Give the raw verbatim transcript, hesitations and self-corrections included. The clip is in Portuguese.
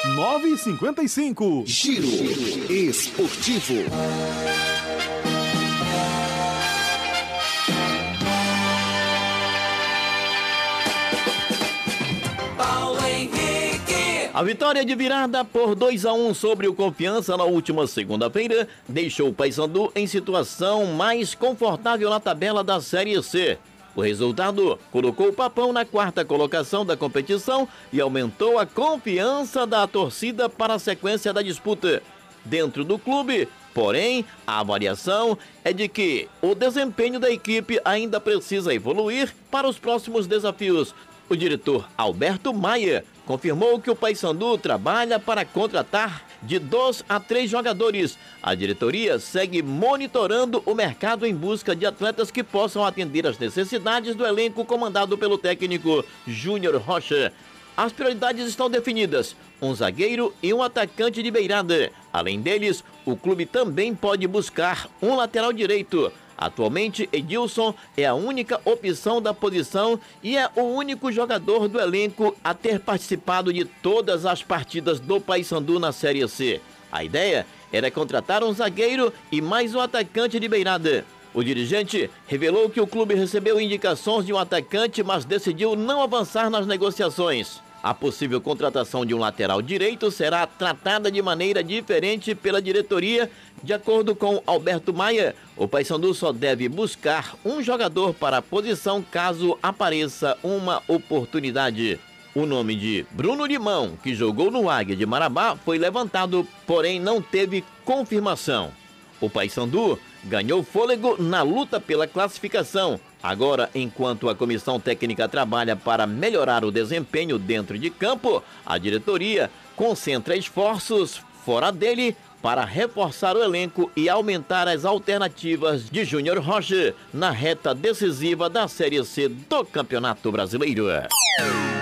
nove e cinquenta e cinco. Giro Esportivo. A vitória de virada por dois a um sobre o Confiança na última segunda-feira deixou o Paysandu em situação mais confortável na tabela da Série C. O resultado colocou o Papão na quarta colocação da competição e aumentou a confiança da torcida para a sequência da disputa. Dentro do clube, porém, a avaliação é de que o desempenho da equipe ainda precisa evoluir para os próximos desafios. O diretor Alberto Maia confirmou que o Paysandu trabalha para contratar de dois a três jogadores. A diretoria segue monitorando o mercado em busca de atletas que possam atender às necessidades do elenco comandado pelo técnico Júnior Rocha. As prioridades estão definidas: um zagueiro e um atacante de beirada. Além deles, o clube também pode buscar um lateral direito. Atualmente, Edilson é a única opção da posição e é o único jogador do elenco a ter participado de todas as partidas do Paysandu na Série C. A ideia era contratar um zagueiro e mais um atacante de beirada. O dirigente revelou que o clube recebeu indicações de um atacante, mas decidiu não avançar nas negociações. A possível contratação de um lateral direito será tratada de maneira diferente pela diretoria. De acordo com Alberto Maia, o Paysandu só deve buscar um jogador para a posição caso apareça uma oportunidade. O nome de Bruno Limão, que jogou no Águia de Marabá, foi levantado, porém não teve confirmação. O Paysandu ganhou fôlego na luta pela classificação. Agora, enquanto a comissão técnica trabalha para melhorar o desempenho dentro de campo, a diretoria concentra esforços fora dele para reforçar o elenco e aumentar as alternativas de Júnior Rocha na reta decisiva da Série C do Campeonato Brasileiro.